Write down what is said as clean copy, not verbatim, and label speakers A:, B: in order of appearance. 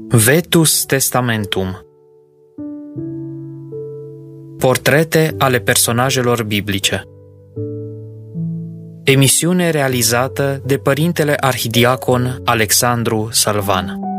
A: Vetus Testamentum. Portrete ale personajelor biblice. Emisiune realizată de părintele arhidiacon Alexandru Salvan.